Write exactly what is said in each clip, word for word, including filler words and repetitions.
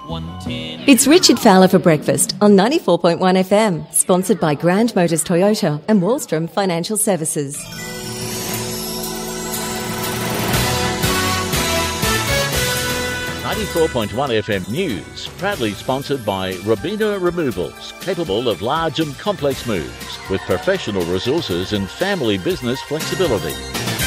It's Richard Fowler for breakfast on ninety-four point one F M, sponsored by Grand Motors Toyota and Wallstrom Financial Services. ninety-four point one F M News, proudly sponsored by Robina Removals, capable of large and complex moves, with professional resources and family business flexibility.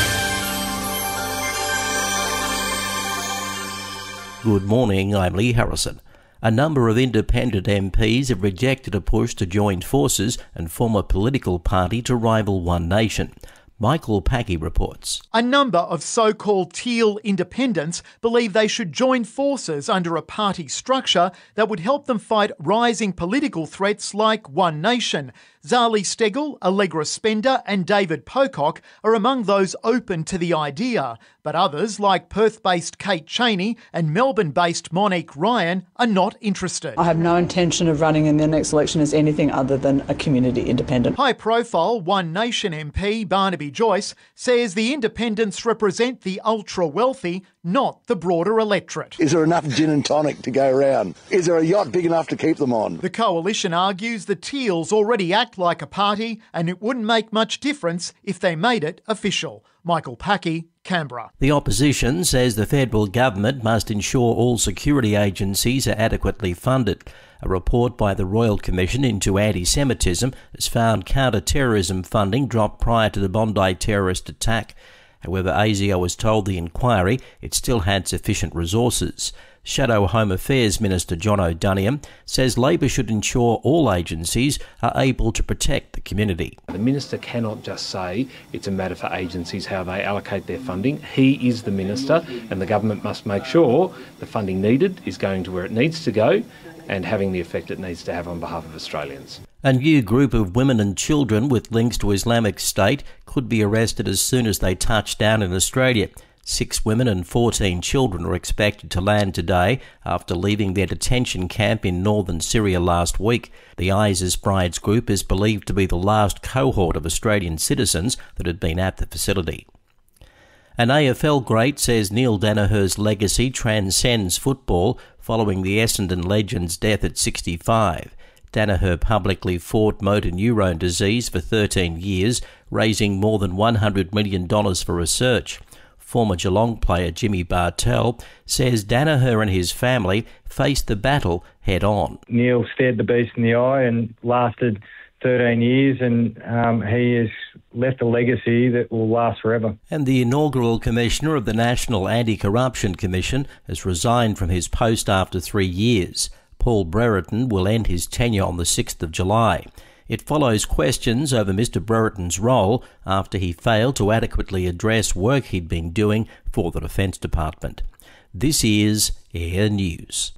Good morning, I'm Lee Harrison. A number of independent M Ps have rejected a push to join forces and form a political party to rival One Nation. Michael Packey reports. A number of so-called teal independents believe they should join forces under a party structure that would help them fight rising political threats like One Nation. Zali Steggall, Allegra Spender and David Pocock are among those open to the idea, but others like Perth-based Kate Cheney and Melbourne-based Monique Ryan are not interested. I have no intention of running in the next election as anything other than a community independent. High-profile One Nation M P Barnaby Joyce says the independents represent the ultra-wealthy, not the broader electorate. Is there enough gin and tonic to go around? Is there a yacht big enough to keep them on? The coalition argues the Teals already act like a party and it wouldn't make much difference if they made it official. Michael Packey, Canberra. The opposition says the federal government must ensure all security agencies are adequately funded. A report by the Royal Commission into Anti-Semitism has found counter-terrorism funding dropped prior to the Bondi terrorist attack. However, A S I O has told the inquiry it still had sufficient resources. Shadow Home Affairs Minister John O'Doniam says Labor should ensure all agencies are able to protect the community. The Minister cannot just say it's a matter for agencies how they allocate their funding. He is the Minister and the government must make sure the funding needed is going to where it needs to go and having the effect it needs to have on behalf of Australians. A new group of women and children with links to Islamic State could be arrested as soon as they touch down in Australia. Six women and fourteen children are expected to land today after leaving their detention camp in northern Syria last week. The ISIS Brides group is believed to be the last cohort of Australian citizens that had been at the facility. An A F L great says Neil Daniher's legacy transcends football following the Essendon legend's death at sixty-five. Daniher publicly fought motor neurone disease for thirteen years, raising more than one hundred million dollars for research. Former Geelong player Jimmy Bartell says Daniher and his family faced the battle head-on. Neil stared the beast in the eye and lasted thirteen years, and um, he has left a legacy that will last forever. And the inaugural commissioner of the National Anti-Corruption Commission has resigned from his post after three years. Paul Brereton will end his tenure on the sixth of July. It follows questions over Mr Brereton's role after he failed to adequately address work he'd been doing for the Defence Department. This is Air News.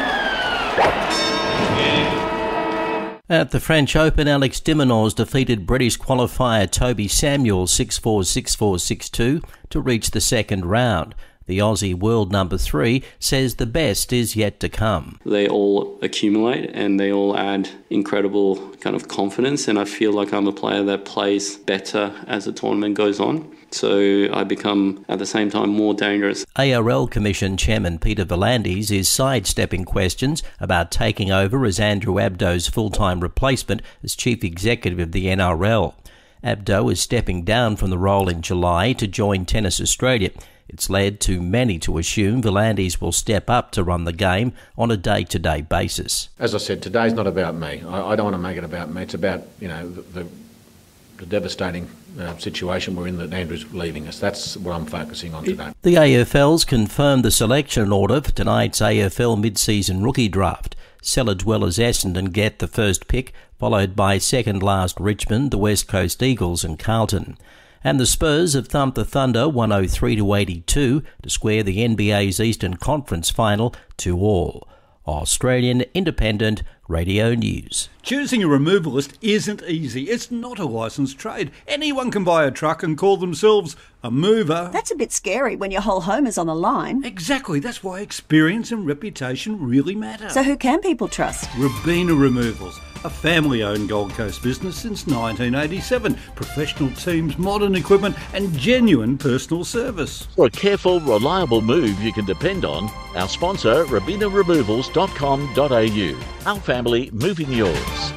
At the French Open, Alex de Minaur defeated British qualifier Toby Samuel six four, six four, six two to reach the second round. The Aussie world number three says the best is yet to come. They all accumulate and they all add incredible kind of confidence, and I feel like I'm a player that plays better as the tournament goes on. So I become, at the same time, more dangerous. A R L Commission Chairman Peter V'landys is sidestepping questions about taking over as Andrew Abdo's full-time replacement as Chief Executive of the N R L. Abdo is stepping down from the role in July to join Tennis Australia. It's led to many to assume V'landys will step up to run the game on a day-to-day basis. As I said, today's not about me. I, I don't want to make it about me. It's about, you know, the, the, the devastating uh, situation we're in that Andrew's leaving us. That's what I'm focusing on today. The A F L's confirmed the selection order for tonight's A F L mid-season rookie draft. Selage Dwellers Essendon get the first pick, followed by second-last Richmond, the West Coast Eagles and Carlton. And the Spurs have thumped the Thunder one oh three to eighty-two to square the N B A's Eastern Conference final two all. Australian Independent Radio News. Choosing a removalist isn't easy. It's not a licensed trade. Anyone can buy a truck and call themselves a mover. That's a bit scary when your whole home is on the line. Exactly. That's why experience and reputation really matter. So who can people trust? Robina Removals. a family-owned Gold Coast business since nineteen eighty-seven. Professional teams, modern equipment and genuine personal service. For a careful, reliable move you can depend on, our sponsor, Robina Removals dot com dot a u. Our family moving yours.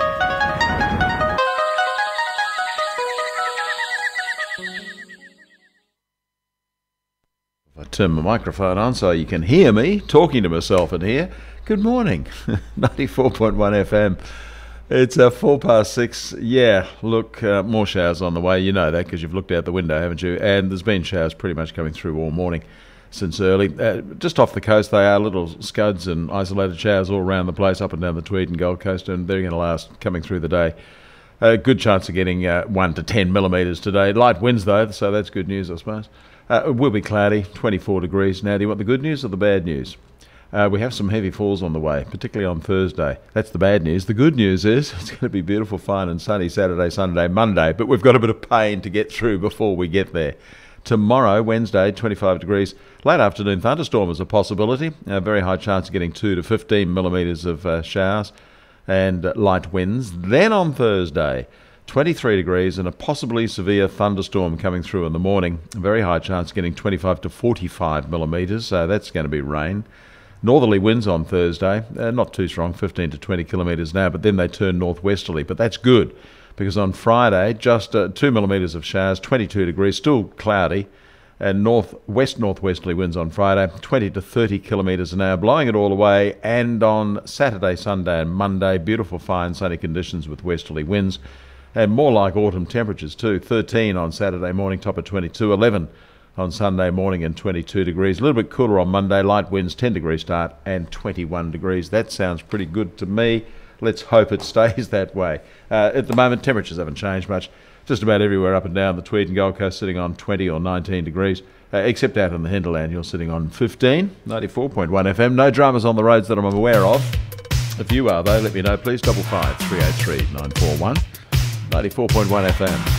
I turn my microphone on so you can hear me talking to myself in here. Good morning, ninety-four point one F M. It's uh, four past six. Yeah, look, uh, more showers on the way. You know that because you've looked out the window, haven't you? And there's been showers pretty much coming through all morning since early. Uh, just off the coast, they are little scuds and isolated showers all around the place, up and down the Tweed and Gold Coast, and they're going to last coming through the day. A good chance of getting uh, one to ten millimetres today. Light winds though, so that's good news, I suppose. Uh, it will be cloudy, twenty-four degrees. Now, do you want the good news or the bad news? Uh, we have some heavy falls on the way, particularly on Thursday. That's the bad news. The good news is it's going to be beautiful, fine and sunny Saturday, Sunday, Monday, but we've got a bit of pain to get through before we get there. Tomorrow, Wednesday, twenty-five degrees. Late afternoon thunderstorm is a possibility. A very high chance of getting two to fifteen millimetres of uh, showers and uh, light winds. Then on Thursday, twenty-three degrees and a possibly severe thunderstorm coming through in the morning. A very high chance of getting twenty-five to forty-five millimetres, so that's going to be rain. Northerly winds on Thursday, uh, not too strong, fifteen to twenty kilometres an hour, but then they turn northwesterly. But that's good, because on Friday, just uh, two millimetres of showers, twenty-two degrees, still cloudy, and north-west northwesterly winds on Friday, twenty to thirty kilometres an hour, blowing it all away. And on Saturday, Sunday and Monday, beautiful fine sunny conditions with westerly winds, and more like autumn temperatures too. thirteen on Saturday morning, top of twenty-two, eleven on Sunday morning and twenty-two degrees. A little bit cooler on Monday, light winds, ten degrees start and twenty-one degrees. That sounds pretty good to me. Let's hope it stays that way. Uh, at the moment, temperatures haven't changed much. Just about everywhere up and down the Tweed and Gold Coast sitting on twenty or nineteen degrees, uh, except out in the hinterland you're sitting on fifteen, ninety-four point one F M. No dramas on the roads that I'm aware of. If you are though, let me know please. Double five three eight three nine four one, ninety-four point one F M.